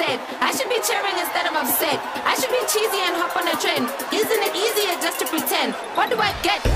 head. I should be cheering instead of upset. I should be cheesy and hop on the trend. Isn't it easier just to pretend? What do I get?